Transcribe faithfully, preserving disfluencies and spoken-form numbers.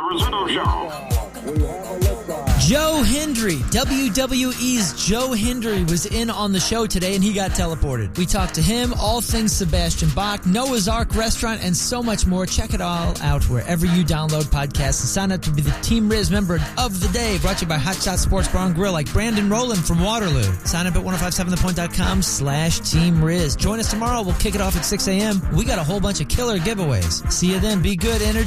Rizzuto Show. Joe Hendry, W W E's Joe Hendry was in on the show today and he got teleported. We talked to him, all things Sebastian Bach, Noah's Ark Restaurant, and so much more. Check it all out wherever you download podcasts and sign up to be the Team Riz member of the day. Brought to you by Hot Shot Sports Bar and Grill, like Brandon Rowland from Waterloo. Sign up at ten fifty-seven the point dot com slash Team Riz. Join us tomorrow. We'll kick it off at six a.m. We got a whole bunch of killer giveaways. See you then. Be good, energy.